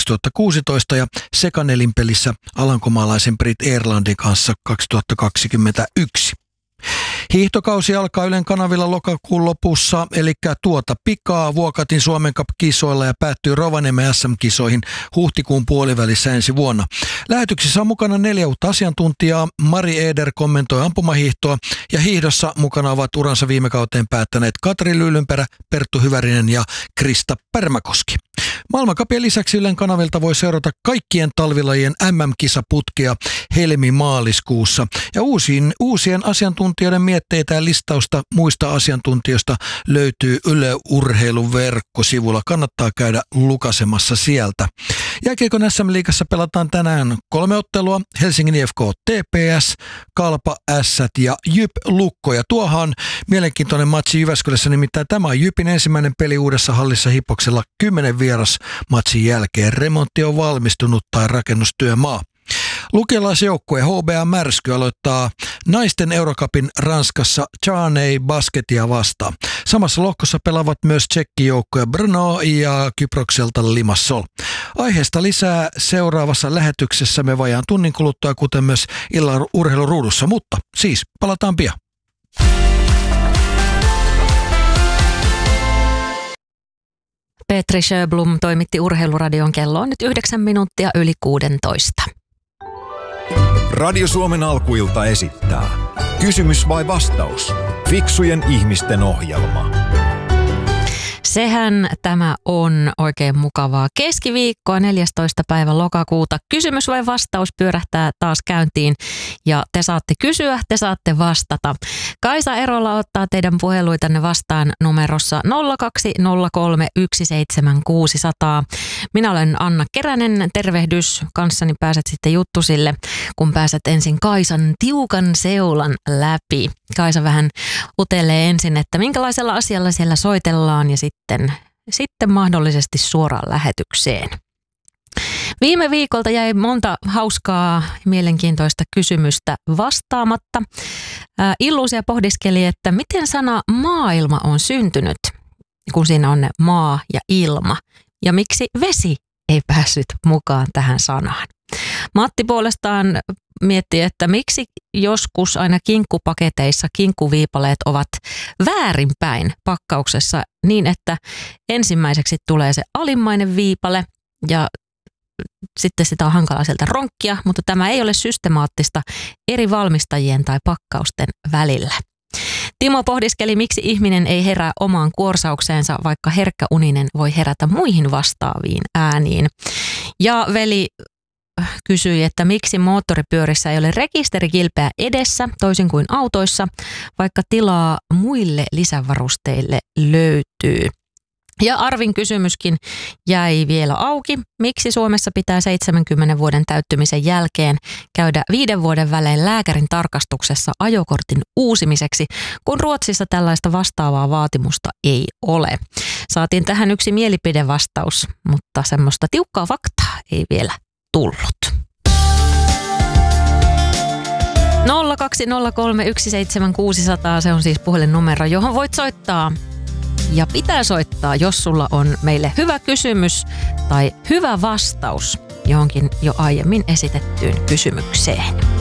2016 ja sekanelinpelissä alankomaalaisen Brit Airlandin kanssa 2021. Hiihtokausi alkaa Ylen kanavilla lokakuun lopussa, eli tuota pikaa Vuokatin Suomen Cup-kisoilla ja päättyy Rovaniemen SM-kisoihin huhtikuun puolivälissä ensi vuonna. Lähetyksissä on mukana 4 uutta asiantuntijaa. Mari Eder kommentoi ampumahiihtoa ja hiihdossa mukana ovat uransa viime kauteen päättäneet Katri Lyylynperä, Perttu Hyvärinen ja Krista Pärmäkoski. Maailmancupien lisäksi Ylen kanavilta voi seurata kaikkien talvilajien MM-kisaputkea helmi-maaliskuussa. Ja uusien asiantuntijoiden mietteitä ja listausta muista asiantuntijoista löytyy Yle Urheilun verkkosivulla. Kannattaa käydä lukasemassa sieltä. Jääkiekon SM-liigassa pelataan tänään 3 ottelua. Helsingin IFK TPS, Kalpa Ässät ja Jyp Lukko. Ja tuohan mielenkiintoinen matsi Jyväskylässä, nimittäin tämä on Jypin ensimmäinen peli uudessa hallissa Hippoksella 10 vierasmatsin jälkeen. Remontti on valmistunut tai rakennustyömaa. Lukiolaisjoukkue HBA Märsky aloittaa naisten Eurocupin Ranskassa Charney Basketia vastaan. Samassa lohkossa pelaavat myös tsekkijoukkoja Brno ja Kyprokselta Limassol. Aiheesta lisää seuraavassa lähetyksessämme vajaan tunnin kuluttua, kuten myös illan urheiluruudussa, mutta siis palataan pian. Petri Sjöblom toimitti Urheiluradion, kello on nyt 9 minuuttia yli 16. Radio Suomen alkuilta esittää Kysymys vai vastaus? Fiksujen ihmisten ohjelma. Sehän tämä on oikein mukavaa keskiviikkoa 14. päivä lokakuuta. Kysymys vai vastaus pyörähtää taas käyntiin ja te saatte kysyä, te saatte vastata. Kaisa Erola ottaa teidän puheluitanne vastaan numerossa 020317600. Minä olen Anna Keränen, tervehdys. Kanssani pääset sitten juttusille, kun pääset ensin Kaisan tiukan seulan läpi. Kaisa vähän utelee ensin, että minkälaisella asialla siellä soitellaan ja sitten mahdollisesti suoraan lähetykseen. Viime viikolta jäi monta hauskaa mielenkiintoista kysymystä vastaamatta. Illuusia pohdiskeli, että miten sana maailma on syntynyt, kun siinä on ne maa ja ilma. Ja miksi vesi ei päässyt mukaan tähän sanaan. Matti puolestaan mietti, että miksi joskus aina kinkkupaketeissa kinkkuviipaleet ovat väärinpäin pakkauksessa niin, että ensimmäiseksi tulee se alimmainen viipale ja sitten sitä on hankala sieltä ronkkia, mutta tämä ei ole systemaattista eri valmistajien tai pakkausten välillä. Timo pohdiskeli, miksi ihminen ei herää omaan kuorsaukseensa, vaikka herkkäuninen voi herätä muihin vastaaviin ääniin. Ja veli kysyi, että miksi moottoripyörissä ei ole rekisterikilpeä edessä, toisin kuin autoissa, vaikka tilaa muille lisävarusteille löytyy. Ja Arvin kysymyskin jäi vielä auki. Miksi Suomessa pitää 70 vuoden täyttymisen jälkeen käydä 5 vuoden välein lääkärin tarkastuksessa ajokortin uusimiseksi, kun Ruotsissa tällaista vastaavaa vaatimusta ei ole? Saatiin tähän yksi mielipidevastaus, mutta semmoista tiukkaa faktaa ei vielä tullut. 020317600, se on siis puhelinnumero, johon voit soittaa. Ja pitää soittaa, jos sulla on meille hyvä kysymys tai hyvä vastaus johonkin jo aiemmin esitettyyn kysymykseen.